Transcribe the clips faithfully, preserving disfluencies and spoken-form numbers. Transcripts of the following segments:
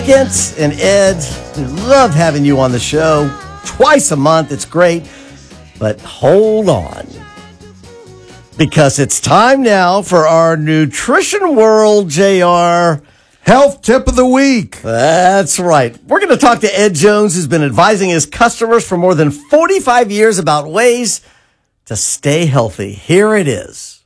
Gents and Ed, we love having you on the show twice a month. It's great. But hold on, because it's time now for our Nutrition World, J R. Health Tip of the Week. That's right. We're going to talk to Ed Jones, who's been advising his customers for more than forty-five years about ways to stay healthy. Here it is.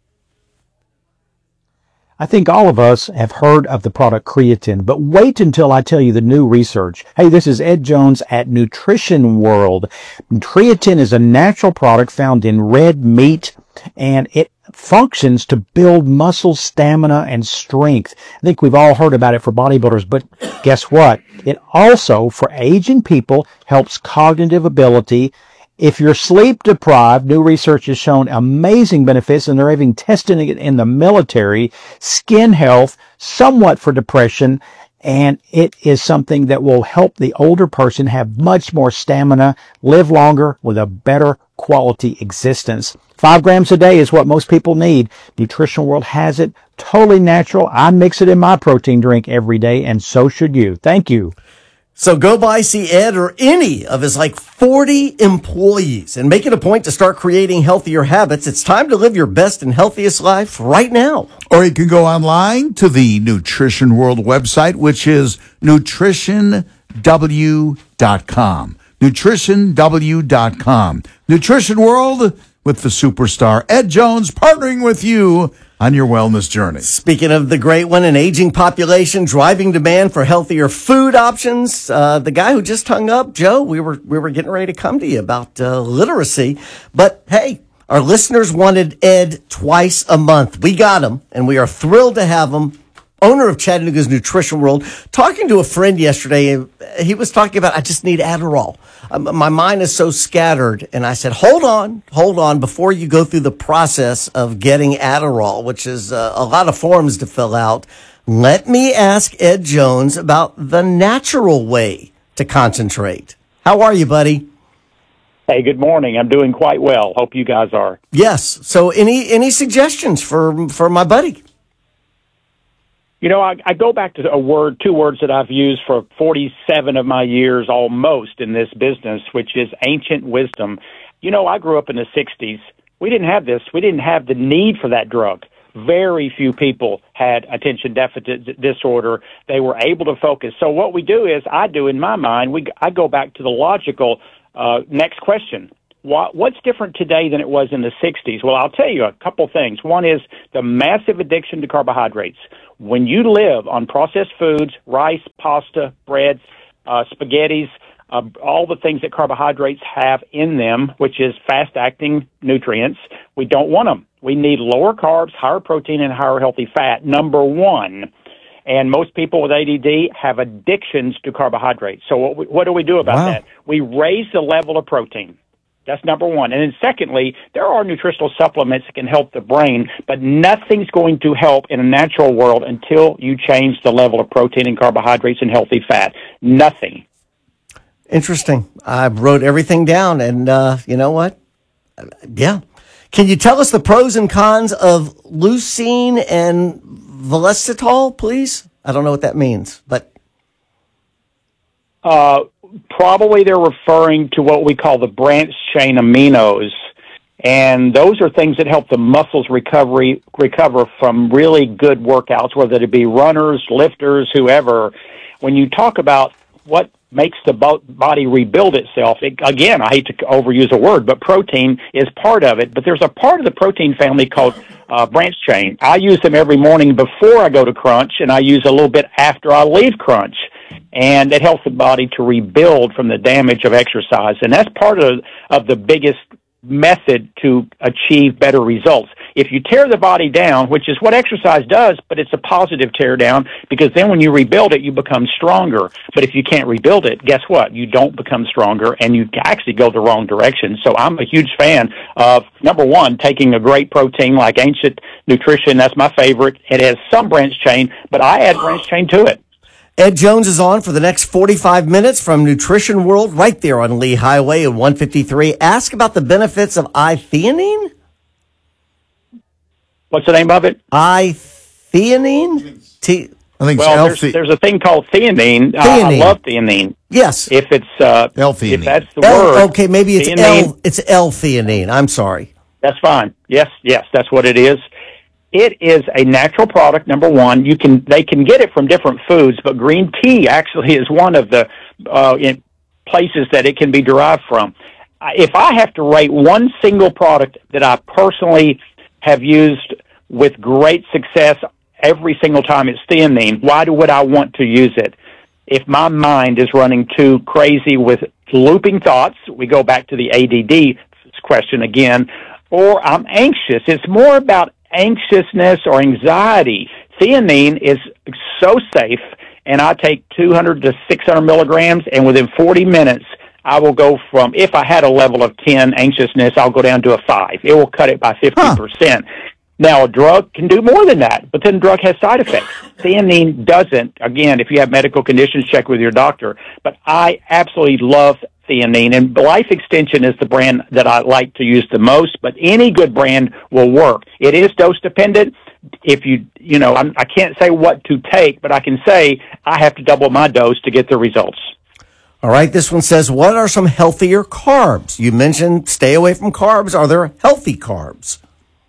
I think all of us have heard of the product creatine, but wait until I tell you the new research. Hey, this is Ed Jones at Nutrition World. Creatine is a natural product found in red meat, and it functions to build muscle stamina and strength. I think we've all heard about it for bodybuilders, but guess what? It also, for aging people, helps cognitive ability. If you're sleep deprived, new research has shown amazing benefits, and they're even testing it in the military, skin health, somewhat for depression, and it is something that will help the older person have much more stamina, live longer with a better quality existence. Five grams a day is what most people need. Nutrition World has it, totally natural. I mix it in my protein drink every day, and so should you. Thank you. So go by, see Ed or any of his like forty employees and make it a point to start creating healthier habits. It's time to live your best and healthiest life right now. Or you can go online to the Nutrition World website, which is nutrition w dot com. nutrition w dot com. Nutrition World with the superstar Ed Jones, partnering with you on your wellness journey. Speaking of the great one, an aging population driving demand for healthier food options. Uh, the guy who just hung up, Joe, we were we were getting ready to come to you about uh, literacy. But hey, our listeners wanted Ed twice a month. We got him, and we are thrilled to have him. Owner of Chattanooga's Nutrition World, talking to a friend yesterday. He was talking about, I just need Adderall. Um, my mind is so scattered. And I said, hold on, hold on, before you go through the process of getting Adderall, which is uh, a lot of forms to fill out. Let me ask Ed Jones about the natural way to concentrate. How are you, buddy? Hey, good morning. I'm doing quite well. Hope you guys are. Yes. So any any suggestions for for my buddy? You know, I, I go back to a word, two words that I've used for forty-seven of my years almost in this business, which is ancient wisdom. You know, I grew up in the sixties. We didn't have this. We didn't have the need for that drug. Very few people had attention deficit disorder. They were able to focus. So what we do is, I do in my mind, we I go back to the logical uh, next question. What, what's different today than it was in the sixties? Well, I'll tell you a couple things. One is the massive addiction to carbohydrates. When you live on processed foods, rice, pasta, breads, uh, spaghettis, uh, all the things that carbohydrates have in them, which is fast-acting nutrients, we don't want them. We need lower carbs, higher protein, and higher healthy fat, number one. And most people with A D D have addictions to carbohydrates. So what, we, what do we do about Wow. that? We raise the level of protein. That's number one. And then secondly, there are nutritional supplements that can help the brain, but nothing's going to help in a natural world until you change the level of protein and carbohydrates and healthy fat. Nothing. Interesting. I wrote everything down, and uh, you know what? Yeah. Can you tell us the pros and cons of leucine and Velocitol, please? I don't know what that means, but... Uh, probably they're referring to what we call the branched-chain aminos, and those are things that help the muscles recovery recover from really good workouts, whether it be runners, lifters, whoever. When you talk about what makes the body rebuild itself, it, again, I hate to overuse a word, but protein is part of it. But there's a part of the protein family called uh, branched chain. I use them every morning before I go to crunch, and I use a little bit after I leave crunch. And it helps the body to rebuild from the damage of exercise. And that's part of, of the biggest method to achieve better results. If you tear the body down, which is what exercise does, but it's a positive tear down, because then when you rebuild it, you become stronger. But if you can't rebuild it, guess what? You don't become stronger, and you actually go the wrong direction. So I'm a huge fan of, number one, taking a great protein like Ancient Nutrition. That's my favorite. It has some branched chain, but I add branched chain to it. Ed Jones is on for the next forty-five minutes from Nutrition World right there on Lee Highway at one fifty-three. Ask about the benefits of I-theanine. What's the name of it? I-theanine? T- I think Well, it's there's, L-the- there's a thing called theanine. Uh, Theanine. I love theanine. Yes. If it's uh, L-theanine. if that's the L, word. okay, maybe it's theanine, L. It's L-theanine. I'm sorry. That's fine. Yes, yes, that's what it is. It is a natural product. Number one, you can they can get it from different foods, but green tea actually is one of the uh, in places that it can be derived from. If I have to rate one single product that I personally have used with great success every single time, it's theanine. Why do would I want to use it? If my mind is running too crazy with looping thoughts, we go back to the A D D question again, or I'm anxious. It's more about anxiousness or anxiety. Theanine is so safe, and I take two hundred to six hundred milligrams, and within forty minutes, I will go from, if I had a level of ten anxiousness, I'll go down to a five. It will cut it by fifty percent. Huh. Now, a drug can do more than that, but then the drug has side effects. Theanine doesn't. Again, if you have medical conditions, check with your doctor. But I absolutely love theanine, and Life Extension is the brand that I like to use the most, but any good brand will work. It is dose dependent. If you, you know, I'm, I can't say what to take, but I can say I have to double my dose to get the results. All right, this one says, what are some healthier carbs? You mentioned stay away from carbs. Are there healthy carbs?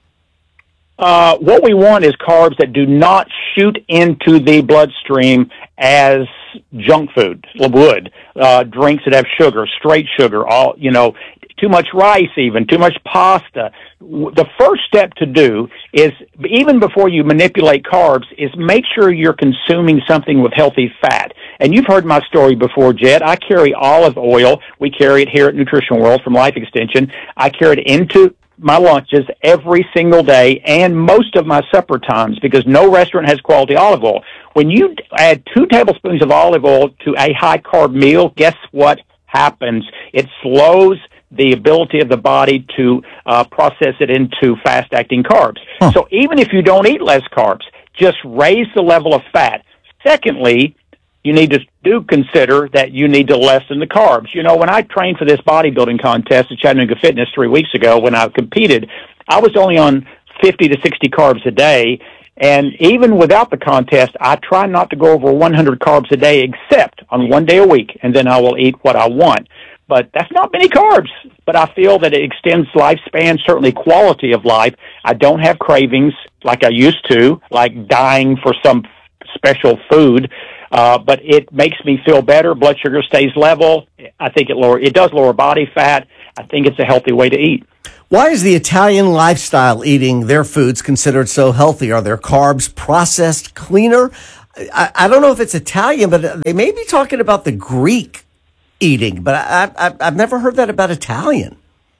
Uh, what we want is carbs that do not shoot into the bloodstream as junk food would. Uh, drinks that have sugar, straight sugar, all, you know, too much rice even, too much pasta. The first step to do is, even before you manipulate carbs, is make sure you're consuming something with healthy fat. And you've heard my story before, Jed. I carry olive oil. We carry it here at Nutrition World from Life Extension. I carry it into my lunches every single day and most of my supper times because no restaurant has quality olive oil. When you add two tablespoons of olive oil to a high-carb meal, guess what happens? It slows the ability of the body to uh, process it into fast-acting carbs. Huh. So even if you don't eat less carbs, just raise the level of fat. Secondly, you need to do consider that you need to lessen the carbs. You know, when I trained for this bodybuilding contest at Chattanooga Fitness three weeks ago when I competed, I was only on fifty to sixty carbs a day. And even without the contest, I try not to go over one hundred carbs a day except on one day a week, and then I will eat what I want. But that's not many carbs, but I feel that it extends lifespan, certainly quality of life. I don't have cravings like I used to, like dying for some special food. Uh, but it makes me feel better. Blood sugar stays level. I think it lower, it does lower body fat. I think it's a healthy way to eat. Why is the Italian lifestyle eating their foods considered so healthy? Are their carbs processed cleaner? I, I don't know if it's Italian, but they may be talking about the Greek eating, but I, I, I've never heard that about Italian.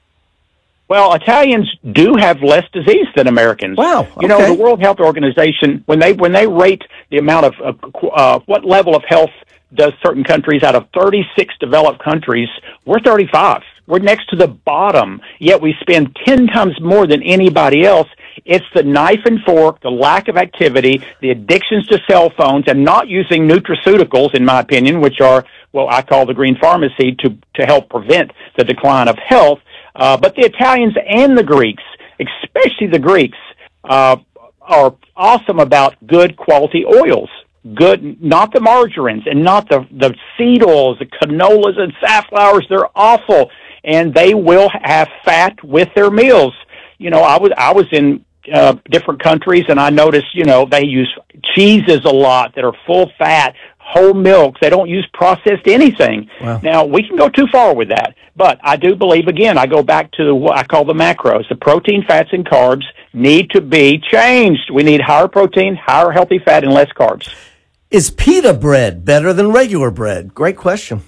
Well, Italians do have less disease than Americans. Wow. Okay. You know, the World Health Organization, when they when they rate the amount of uh, uh, what level of health does certain countries out of thirty-six developed countries, we're thirty-five. We're next to the bottom, yet we spend ten times more than anybody else. It's the knife and fork, the lack of activity, the addictions to cell phones, and not using nutraceuticals, in my opinion, which are what I call the green pharmacy, to, to help prevent the decline of health. Uh, but the Italians and the Greeks, especially the Greeks, uh, are awesome about good quality oils. Good, not the margarines and not the, the seed oils, the canolas and safflowers. They're awful. And they will have fat with their meals. You know, I was, I was in uh, different countries and I noticed, you know, they use cheeses a lot that are full fat, whole milks. They don't use processed anything. Wow. Now, we can go too far with that. But I do believe, again, I go back to what I call the macros. The protein, fats, and carbs need to be changed. We need higher protein, higher healthy fat, and less carbs. Is pita bread better than regular bread? Great question.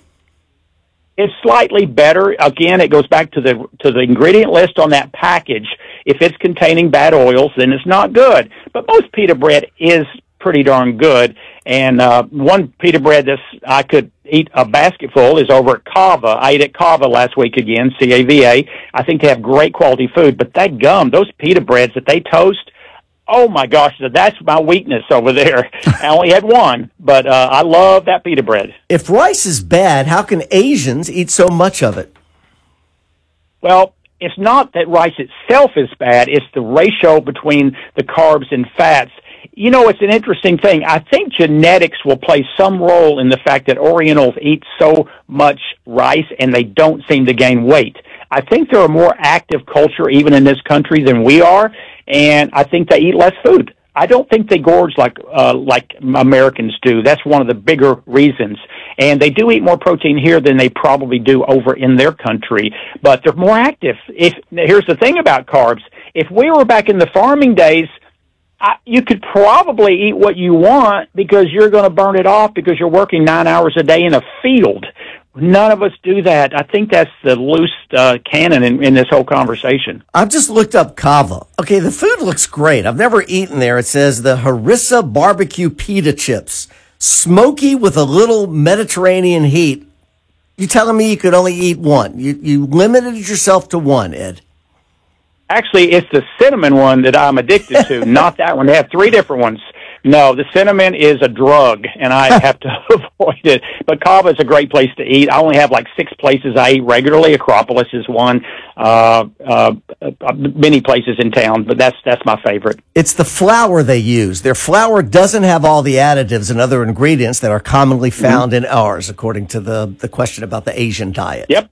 It's slightly better. Again, it goes back to the to the ingredient list on that package. If it's containing bad oils, then it's not good. But most pita bread is pretty darn good. And uh, one pita bread that I could eat a basket full is over at Cava. I ate at Cava last week again, C A V A. I think they have great quality food. But that gum, those pita breads that they toast, oh my gosh, that's my weakness over there. I only had one, but uh, I love that pita bread. If rice is bad, how can Asians eat so much of it? Well, it's not that rice itself is bad. It's the ratio between the carbs and fats. you know, it's an interesting thing. I think genetics will play some role in the fact that Orientals eat so much rice and they don't seem to gain weight. I think they're a more active culture even in this country than we are, and I think they eat less food. I don't think they gorge like uh, like Americans do. That's one of the bigger reasons. And they do eat more protein here than they probably do over in their country, but they're more active. If here's the thing about carbs. If we were back in the farming days, I, you could probably eat what you want because you're going to burn it off because you're working nine hours a day in a field. None of us do that. I think that's the loose uh, cannon in, in this whole conversation. I've just looked up Cava. Okay, the food looks great. I've never eaten there. It says the harissa barbecue pita chips, smoky with a little Mediterranean heat. You're telling me you could only eat one? You you limited yourself to one, Ed. Actually, it's the cinnamon one that I'm addicted to, not that one. They have three different ones. No, the cinnamon is a drug, and I have to avoid it. But Cava is a great place to eat. I only have like six places I eat regularly. Acropolis is one. Uh, uh, uh, many places in town, but that's that's my favorite. It's the flour they use. Their flour doesn't have all the additives and other ingredients that are commonly found mm-hmm. in ours, according to the, the question about the Asian diet. Yep.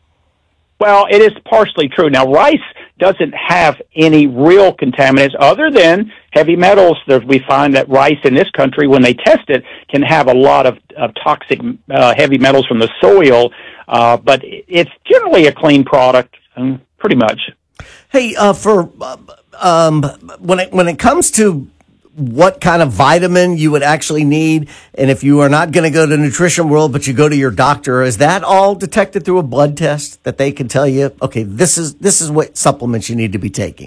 Well, it is partially true. Now, rice doesn't have any real contaminants other than heavy metals. There, we find that rice in this country, when they test it, can have a lot of, of toxic uh, heavy metals from the soil, uh, but it's generally a clean product, um, pretty much. Hey, uh, for uh, um, when it when it comes to what kind of vitamin you would actually need, and if you are not going to go to Nutrition World, but you go to your doctor, is that all detected through a blood test that they can tell you, okay, this is this is what supplements you need to be taking?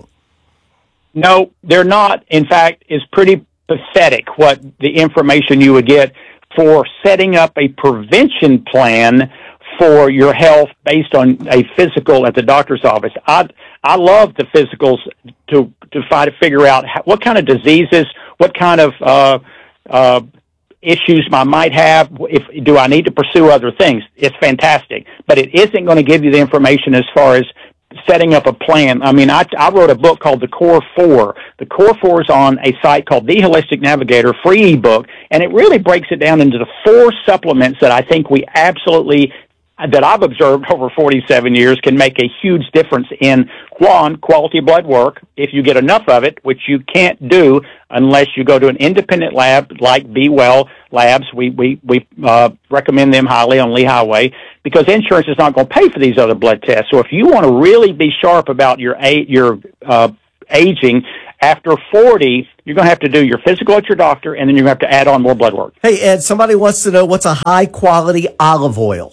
No, they're not. In fact, it's pretty pathetic what the information you would get for setting up a prevention plan for your health based on a physical at the doctor's office. I I love the physicals to to try to figure out how, what kind of diseases, what kind of uh, uh, issues I might have. If do I need to pursue other things? It's fantastic, but it isn't going to give you the information as far as setting up a plan. I mean, I, I wrote a book called The Core Four. The Core Four is on a site called The Holistic Navigator, free ebook, and it really breaks it down into the four supplements that I think we absolutely that I've observed over forty-seven years can make a huge difference in, one, quality blood work, if you get enough of it, which you can't do unless you go to an independent lab like Be Well Labs. We we we uh, recommend them highly on Lee Highway because insurance is not going to pay for these other blood tests. So if you want to really be sharp about your your uh, aging after forty, you're going to have to do your physical at your doctor, and then you're going to have to add on more blood work. Hey, Ed, somebody wants to know what's a high-quality olive oil?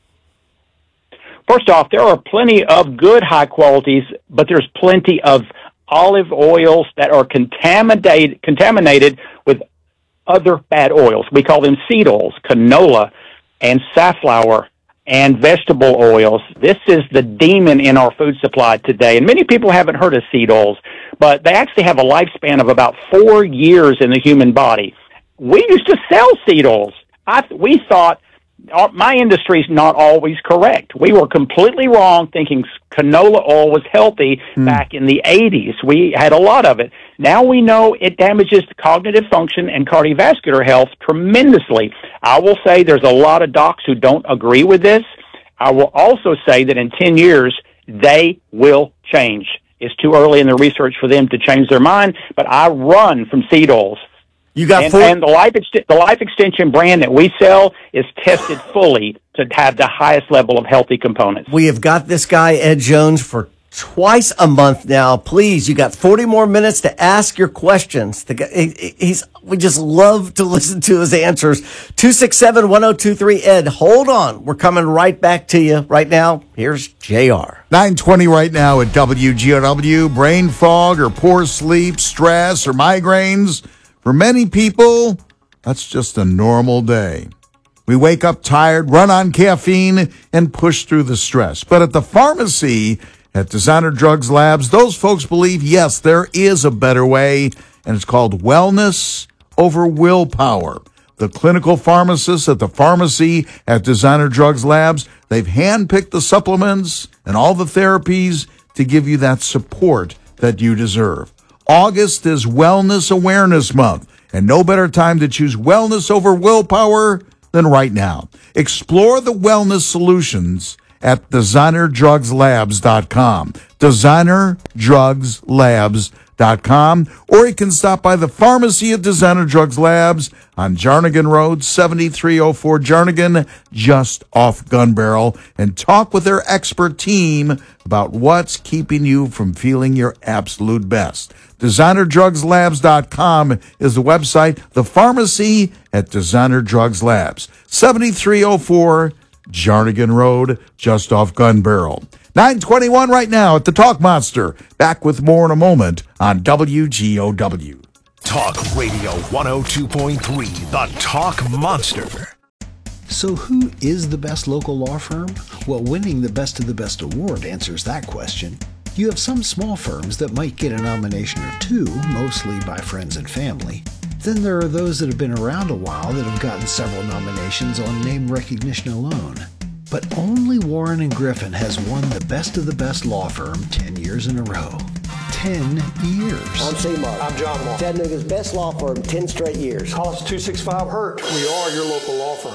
First off, there are plenty of good high qualities, but there's plenty of olive oils that are contaminated contaminated with other bad oils. We call them seed oils, canola and safflower and vegetable oils. This is the demon in our food supply today. And many people haven't heard of seed oils, but they actually have a lifespan of about four years in the human body. We used to sell seed oils. I, we thought my industry is not always correct. We were completely wrong thinking canola oil was healthy mm. back in the eighties. We had a lot of it. Now we know it damages cognitive function and cardiovascular health tremendously. I will say there's a lot of docs who don't agree with this. I will also say that in ten years, they will change. It's too early in the research for them to change their mind, but I run from seed oils. You got and, four- and the life ext- the life extension brand that we sell is tested fully to have the highest level of healthy components. We have got this guy, Ed Jones, for twice a month now. Please, you got forty more minutes to ask your questions. The guy, he, he's we just love to listen to his answers. two six seven, one oh two three, Ed. Hold on. We're coming right back to you right now. Here's J R. nine twenty right now at W G O W. Brain fog or poor sleep, stress or migraines. For many people, that's just a normal day. We wake up tired, run on caffeine, and push through the stress. But at the pharmacy at Designer Drugs Labs, those folks believe, yes, there is a better way, and it's called wellness over willpower. The clinical pharmacists at the pharmacy at Designer Drugs Labs, they've handpicked the supplements and all the therapies to give you that support that you deserve. August is Wellness Awareness Month, and no better time to choose wellness over willpower than right now. Explore the wellness solutions at designer drugs labs dot com. designer drugs labs dot com, or you can stop by the pharmacy at Designer Drugs Labs on Jarnigan Road, seventy-three oh four Jarnigan, just off Gun Barrel, and talk with their expert team about what's keeping you from feeling your absolute best. designer drugs labs dot com is the website. The pharmacy at Designer Drugs Labs, seventy-three oh four Jarnigan Road, just off Gun Barrel. nine twenty-one right now at the Talk Monster. Back with more in a moment on W G O W. Talk Radio one oh two point three, the Talk Monster. So who is the best local law firm? Well, winning the Best of the Best award answers that question. You have some small firms that might get a nomination or two, mostly by friends and family. Then there are those that have been around a while that have gotten several nominations on name recognition alone. But only Warren and Griffin has won the Best of the Best law firm ten years in a row. ten years. I'm C-Mark. I'm John Moore. Chattanooga's best law firm, ten straight years. Call us two six five hurt. We are your local law firm.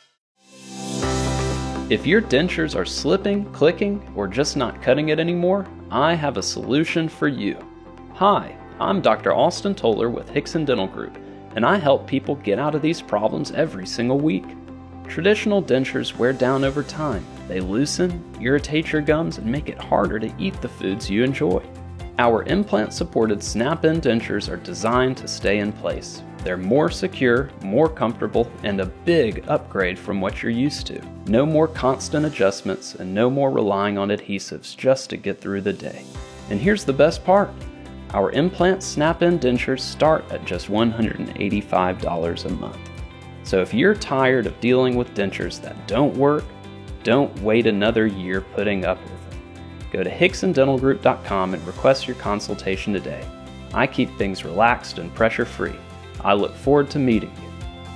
If your dentures are slipping, clicking, or just not cutting it anymore, I have a solution for you. Hi, I'm Doctor Austin Toller with Hickson Dental Group, and I help people get out of these problems every single week. Traditional dentures wear down over time. They loosen, irritate your gums, and make it harder to eat the foods you enjoy. Our implant-supported snap-in dentures are designed to stay in place. They're more secure, more comfortable, and a big upgrade from what you're used to. No more constant adjustments and no more relying on adhesives just to get through the day. And here's the best part. Our implant snap-in dentures start at just one hundred eighty-five dollars a month. So if you're tired of dealing with dentures that don't work, don't wait another year putting up with them. Go to hickson dental group dot com and request your consultation today. I keep things relaxed and pressure-free. I look forward to meeting you.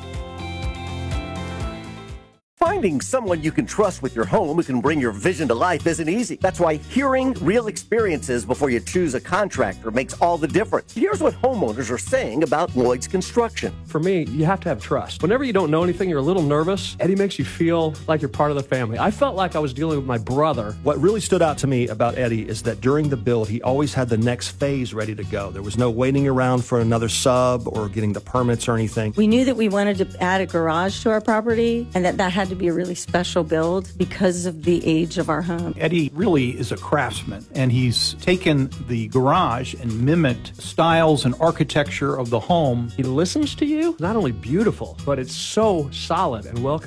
Finding someone you can trust with your home who can bring your vision to life isn't easy. That's why hearing real experiences before you choose a contractor makes all the difference. Here's what homeowners are saying about Lloyd's Construction. For me, you have to have trust. Whenever you don't know anything, you're a little nervous. Eddie makes you feel like you're part of the family. I felt like I was dealing with my brother. What really stood out to me about Eddie is that during the build, he always had the next phase ready to go. There was no waiting around for another sub or getting the permits or anything. We knew that we wanted to add a garage to our property and that that had to be a really special build because of the age of our home. Eddie really is a craftsman, and he's taken the garage and mimicked styles and architecture of the home. He listens to you. Not only beautiful, but it's so solid and well